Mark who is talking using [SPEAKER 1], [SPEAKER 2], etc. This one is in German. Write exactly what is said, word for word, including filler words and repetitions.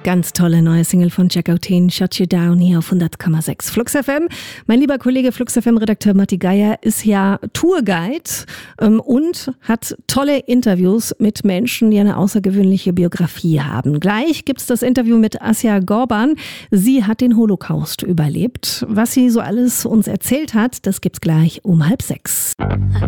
[SPEAKER 1] Ganz tolle neue Single von Jack O'Teen, Shut You Down, hier auf hundert Komma sechs Flux F M. Mein lieber Kollege Flux F M-Redakteur Matti Geier ist ja Tourguide ähm, und hat tolle Interviews mit Menschen, die eine außergewöhnliche Biografie haben. Gleich gibt's das Interview mit Asja Gorban. Sie hat den Holocaust überlebt. Was sie so alles uns erzählt hat, das gibt's gleich um halb sechs.